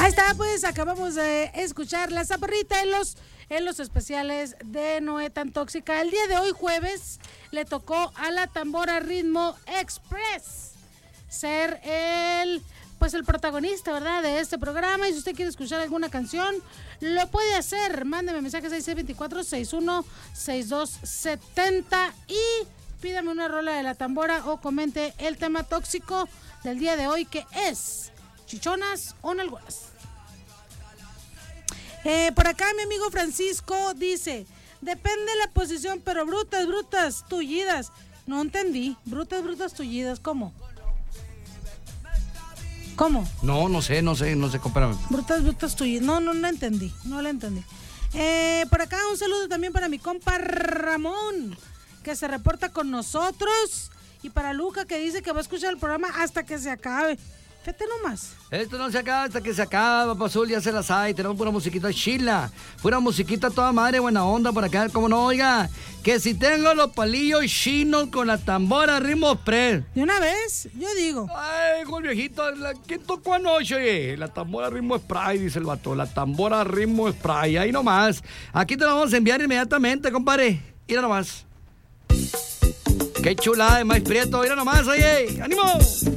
Ahí está, pues acabamos de escuchar La Zaparrita en los especiales de Noé Tan Tóxica. El día de hoy, jueves, le tocó a la Tambora Ritmo Express ser el protagonista, ¿verdad?, de este programa. Y si usted quiere escuchar alguna canción, lo puede hacer. Mándeme mensaje 6624-616270 y pídame una rola de la Tambora o comente el tema tóxico del día de hoy, que es chichonas o nalgonas. Por acá mi amigo Francisco dice, depende de la posición, pero brutas, tullidas. No entendí, brutas, tullidas, ¿cómo? ¿Cómo? No sé, compárame. Brutas tuyas. No la entendí. Por acá un saludo también para mi compa Ramón, que se reporta con nosotros. Y para Luca, que dice que va a escuchar el programa hasta que se acabe. Fíjate nomás. Esto no se acaba hasta que se acaba, Papá Azul, ya se las hay. Tenemos pura musiquita chila. Pura musiquita toda madre, buena onda por acá. Como no, oiga, que si tengo los palillos chinos con la Tambora Ritmo Express. De una vez, yo digo. Ay, con el viejito, ¿quién tocó anoche? La Tambora Ritmo Spray, dice el vato. La Tambora Ritmo Spray, ahí nomás. Aquí te lo vamos a enviar inmediatamente, compadre. Mira nomás. Qué chulada de Maíz Prieto, mira nomás, oye. ¡Ánimo!